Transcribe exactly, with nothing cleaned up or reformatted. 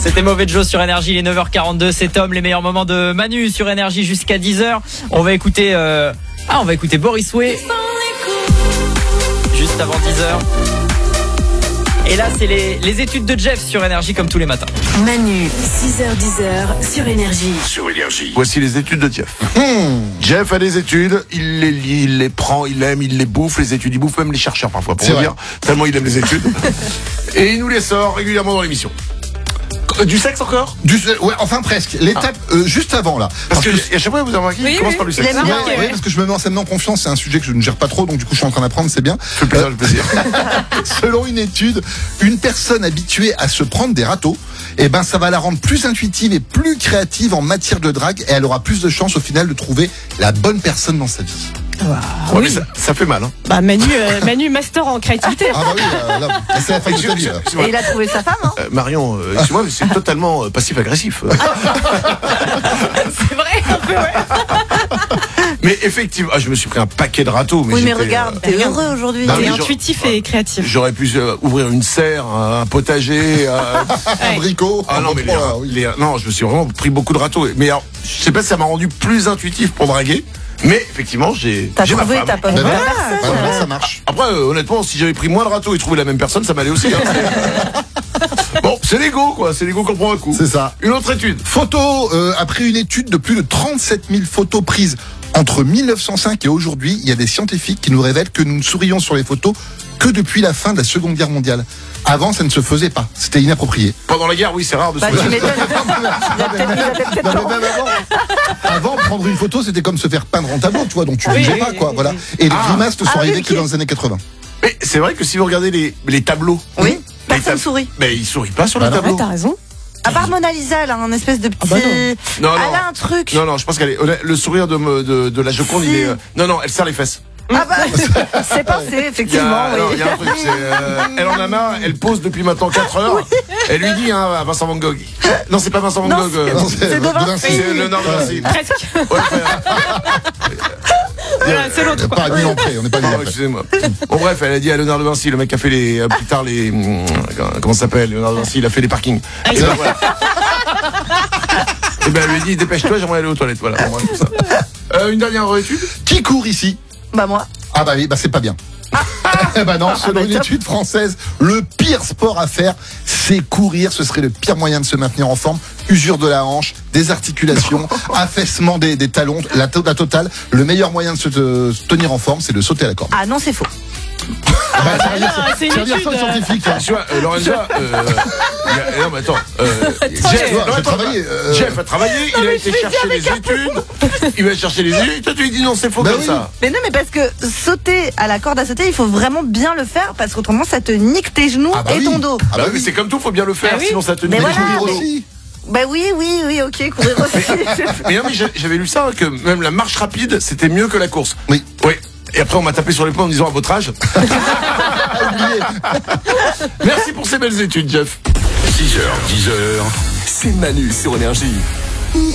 C'était Mauvais Joe sur Énergie, les neuf heures quarante-deux. C'est Tom, les meilleurs moments de Manu sur Énergie jusqu'à dix heures. On va écouter euh... Ah, on va écouter Boris Way juste avant dix heures. Et là, c'est les, les études de Jeff sur Énergie comme tous les matins. Manu, six heures dix heures sur Énergie. Sur Énergie. Voici les études de Jeff. Mmh. Jeff a des études, il les lit, il les prend, il aime, il les bouffe, les études, il bouffe même les chercheurs parfois, pour vous dire, tellement il aime les études. Et il nous les sort régulièrement dans l'émission. Du sexe encore du, ouais, enfin presque. L'étape ah. euh, juste avant là. Parce, parce que, que à chaque fois vous avez remarqué, oui, il commence oui. par du sexe. Il ouais, ouais, ouais, parce que je me mets en scène en confiance, c'est un sujet que je ne gère pas trop, donc du coup je suis en train d'apprendre, c'est bien. Ça fait plaisir, le plaisir. Selon une étude, une personne habituée à se prendre des râteaux, eh ben ça va la rendre plus intuitive et plus créative en matière de drague, et elle aura plus de chances au final de trouver la bonne personne dans sa vie. Wow. Ouais, Oui. mais ça, ça fait mal. Hein. Bah Manu, euh, Manu master en créativité. Ah bah oui, là, là, c'est la fin de ta vie. Là. Et il a trouvé sa femme, hein Euh, Marion, euh, excuse-moi, mais c'est totalement euh, passif-agressif. C'est vrai, un peu, ouais. Mais effectivement, ah, je me suis pris un paquet de râteaux. Mais Oui, mais j'étais, regarde, euh, t'es regarde. heureux aujourd'hui. Bah T'es oui, genre- intuitif et créatif. J'aurais pu euh, ouvrir une serre, un potager. euh, Un bricot. Ah non, mais les, oh, oui. les- non, je me suis vraiment pris beaucoup de râteaux. Mais alors, je sais pas si ça m'a rendu plus intuitif pour draguer. Mais effectivement, j'ai, T'as j'ai ma trouvé femme. ta bonne Ben voilà, personne. ben voilà, ça marche. Après, euh, honnêtement, si j'avais pris moins de râteaux et trouvé la même personne, ça m'allait aussi. Hein. Bon, c'est l'ego, quoi. C'est l'ego qu'on prend un coup. C'est ça. Une autre étude. Photo, euh, après une étude de plus de trente-sept mille photos prises entre mille neuf cent cinq et aujourd'hui, il y a des scientifiques qui nous révèlent que nous ne sourions sur les photos que depuis la fin de la Seconde Guerre mondiale. Avant, ça ne se faisait pas. C'était inapproprié. Pendant la guerre, oui, c'est rare de se Bah, tu m'étonnes. Il a peut-être- il a peut-être Non, mais tort. même avant, avant, prendre une photo, c'était comme se faire peindre en tableau, tu vois, donc tu ne Oui, bougeais oui, pas, quoi, oui, voilà. oui. Et les Ah. grimaces ne sont Ah, arrivées oui, que ok. dans les années quatre-vingts. Mais c'est vrai que si vous regardez les, les tableaux. Oui, les personne tab- sourit. Mais ils sourient pas sur Bah les non. Ouais, tableaux. t'as raison. À part Mona Lisa, elle a un espèce de petit. Ah bah non. Non, non. Elle a un truc. Non, non, je pense qu'elle est. Le sourire de, me- de, de la Joconde, Si. il est. euh, Non, non, elle serre les fesses. Ah bah, c'est pensé, Il y a, effectivement. alors, Oui. il y a un truc, c'est, euh, elle en a marre, elle pose depuis maintenant quatre heures. Elle lui dit, hein, à Vincent Van Gogh. Non, c'est pas Vincent Van Non, Gogh. euh, Non, C'est de Vinci. c'est Léonard de Vinci. Presque. Ouais, frère. Voilà, c'est l'autre. Pas à mille ans près, on n'est pas à mille ans Pardon, près. excusez-moi. Bon, bref, elle a dit à Léonard de Vinci, le mec a fait les, euh, plus tard les, hum, comment ça s'appelle, Léonard de Vinci, il a fait les parkings. Et ben, voilà. Et ben, elle lui a dit, dépêche-toi, j'aimerais aller aux toilettes, voilà. Bon, bref, tout ça. Euh, une dernière étude. Qui court ici? Bah moi. Ah bah oui, bah c'est pas bien. Eh bah non, selon bah une top. étude française, le pire sport à faire, c'est courir. Ce serait le pire moyen de se maintenir en forme. Usure de la hanche, des articulations, affaissement des, des talons, la, to- la totale. Le meilleur moyen de se, de se tenir en forme, c'est de sauter à la corde. Ah non, c'est faux. Ah bah, ça veut dire- non, c'est une ça veut dire étude, ça, euh. scientifique. hein. Tu vois, euh, Lorenza, euh, il y a- non mais attends, euh, Jeff, Tu vois, non, j'ai attends, travaillé, euh, Jeff a travaillé, il a été chercher les études, il va chercher les études, toi tu lui dis non c'est faux Bah comme oui. ça. Mais non, mais parce que sauter à la corde à sauter, il faut vraiment bien le faire parce qu'autrement ça te nique tes genoux Ah bah et oui. ton dos. Ah bah bah oui, mais oui. c'est comme tout, faut bien le faire, Ah oui. sinon ça te Mais nique. voilà, Courir mais- aussi. Bah oui, oui, oui, ok, courir aussi. Mais non mais j'a- j'avais lu ça, que même la marche rapide c'était mieux que la course. Oui. Oui. Et après on m'a tapé sur les poings en me disant à votre âge. Merci pour ces belles études Jeff. six heures, dix heures, c'est Manu sur Énergie.